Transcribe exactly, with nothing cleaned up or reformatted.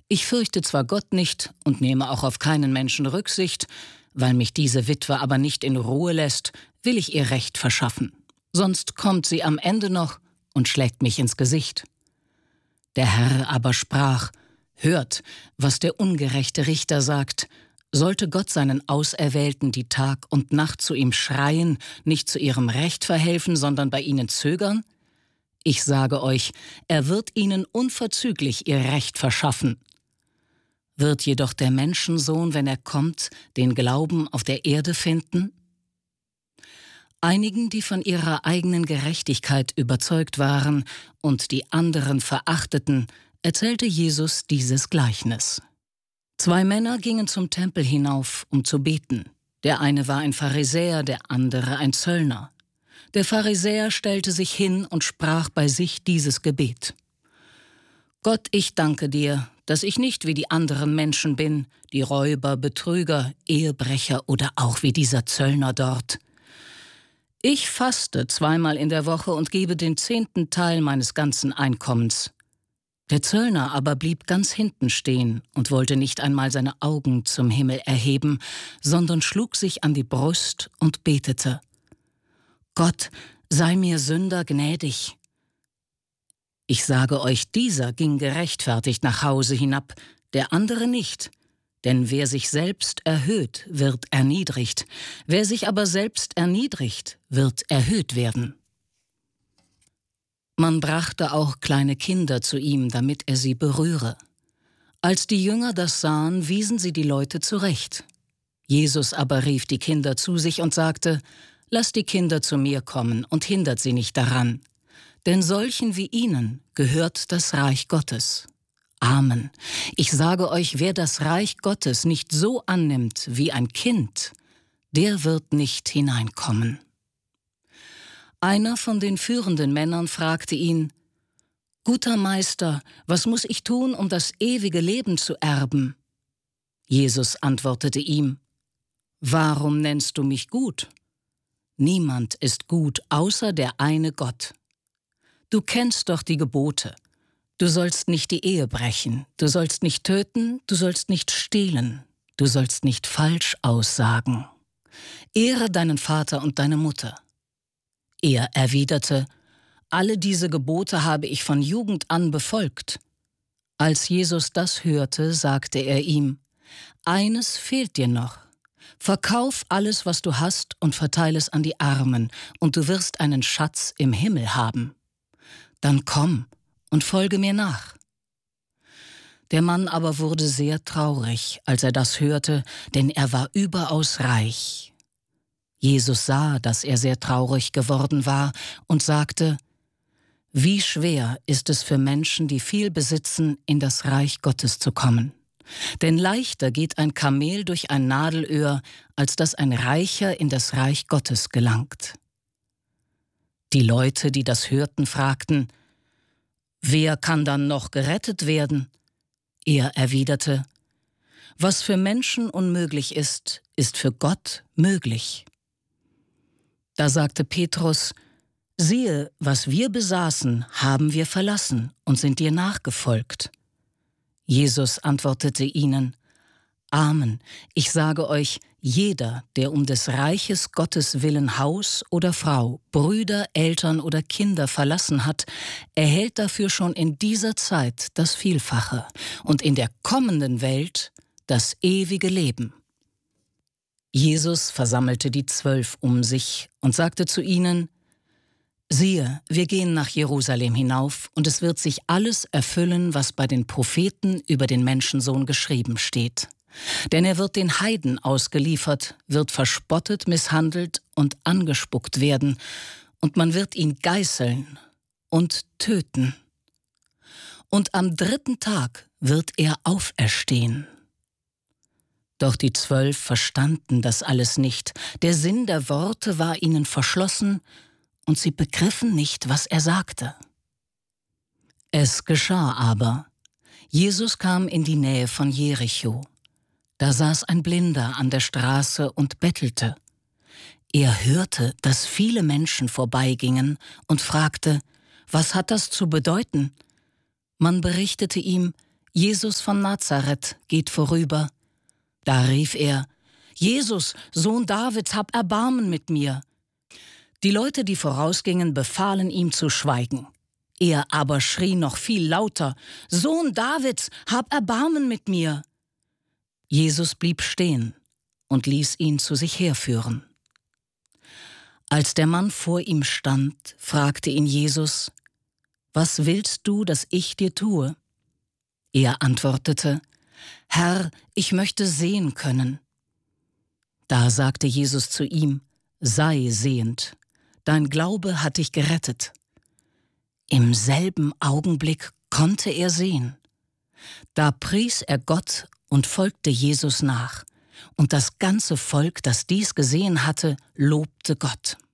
Ich fürchte zwar Gott nicht und nehme auch auf keinen Menschen Rücksicht, weil mich diese Witwe aber nicht in Ruhe lässt, will ich ihr Recht verschaffen. Sonst kommt sie am Ende noch und schlägt mich ins Gesicht. Der Herr aber sprach: Hört, was der ungerechte Richter sagt. Sollte Gott seinen Auserwählten, die Tag und Nacht zu ihm schreien, nicht zu ihrem Recht verhelfen, sondern bei ihnen zögern? Ich sage euch, er wird ihnen unverzüglich ihr Recht verschaffen. Wird jedoch der Menschensohn, wenn er kommt, den Glauben auf der Erde finden? Einigen, die von ihrer eigenen Gerechtigkeit überzeugt waren und die anderen verachteten, erzählte Jesus dieses Gleichnis. Zwei Männer gingen zum Tempel hinauf, um zu beten. Der eine war ein Pharisäer, der andere ein Zöllner. Der Pharisäer stellte sich hin und sprach bei sich dieses Gebet: Gott, ich danke dir, dass ich nicht wie die anderen Menschen bin, die Räuber, Betrüger, Ehebrecher oder auch wie dieser Zöllner dort. Ich faste zweimal in der Woche und gebe den zehnten Teil meines ganzen Einkommens. Der Zöllner aber blieb ganz hinten stehen und wollte nicht einmal seine Augen zum Himmel erheben, sondern schlug sich an die Brust und betete: Gott, sei mir Sünder gnädig. Ich sage euch, dieser ging gerechtfertigt nach Hause hinab, der andere nicht. Denn wer sich selbst erhöht, wird erniedrigt. Wer sich aber selbst erniedrigt, wird erhöht werden. Man brachte auch kleine Kinder zu ihm, damit er sie berühre. Als die Jünger das sahen, wiesen sie die Leute zurecht. Jesus aber rief die Kinder zu sich und sagte: Lasst die Kinder zu mir kommen und hindert sie nicht daran. Denn solchen wie ihnen gehört das Reich Gottes. Amen. Ich sage euch, wer das Reich Gottes nicht so annimmt wie ein Kind, der wird nicht hineinkommen. Einer von den führenden Männern fragte ihn: Guter Meister, was muss ich tun, um das ewige Leben zu erben? Jesus antwortete ihm: Warum nennst du mich gut? Niemand ist gut, außer der eine Gott. Du kennst doch die Gebote. Du sollst nicht die Ehe brechen, du sollst nicht töten, du sollst nicht stehlen, du sollst nicht falsch aussagen. Ehre deinen Vater und deine Mutter. Er erwiderte: Alle diese Gebote habe ich von Jugend an befolgt. Als Jesus das hörte, sagte er ihm: Eines fehlt dir noch. Verkauf alles, was du hast, und verteile es an die Armen, und du wirst einen Schatz im Himmel haben. Dann komm und folge mir nach. Der Mann aber wurde sehr traurig, als er das hörte, denn er war überaus reich. Jesus sah, dass er sehr traurig geworden war, und sagte: Wie schwer ist es für Menschen, die viel besitzen, in das Reich Gottes zu kommen. Denn leichter geht ein Kamel durch ein Nadelöhr, als dass ein Reicher in das Reich Gottes gelangt. Die Leute, die das hörten, fragten: Wer kann dann noch gerettet werden? Er erwiderte: Was für Menschen unmöglich ist, ist für Gott möglich. Da sagte Petrus: Siehe, was wir besaßen, haben wir verlassen und sind dir nachgefolgt. Jesus antwortete ihnen: Amen, ich sage euch, jeder, der um des Reiches Gottes willen Haus oder Frau, Brüder, Eltern oder Kinder verlassen hat, erhält dafür schon in dieser Zeit das Vielfache und in der kommenden Welt das ewige Leben. Jesus versammelte die Zwölf um sich und sagte zu ihnen: Siehe, wir gehen nach Jerusalem hinauf, und es wird sich alles erfüllen, was bei den Propheten über den Menschensohn geschrieben steht. Denn er wird den Heiden ausgeliefert, wird verspottet, misshandelt und angespuckt werden, und man wird ihn geißeln und töten. Und am dritten Tag wird er auferstehen. Doch die Zwölf verstanden das alles nicht. Der Sinn der Worte war ihnen verschlossen, und sie begriffen nicht, was er sagte. Es geschah aber: Jesus kam in die Nähe von Jericho. Da saß ein Blinder an der Straße und bettelte. Er hörte, dass viele Menschen vorbeigingen und fragte: Was hat das zu bedeuten? Man berichtete ihm: Jesus von Nazareth geht vorüber. Da rief er: Jesus, Sohn Davids, hab Erbarmen mit mir. Die Leute, die vorausgingen, befahlen ihm zu schweigen. Er aber schrie noch viel lauter: Sohn Davids, hab Erbarmen mit mir. Jesus blieb stehen und ließ ihn zu sich herführen. Als der Mann vor ihm stand, fragte ihn Jesus: Was willst du, dass ich dir tue? Er antwortete: Herr, ich möchte sehen können. Da sagte Jesus zu ihm: Sei sehend, dein Glaube hat dich gerettet. Im selben Augenblick konnte er sehen. Da pries er Gott und folgte Jesus nach, und das ganze Volk, das dies gesehen hatte, lobte Gott.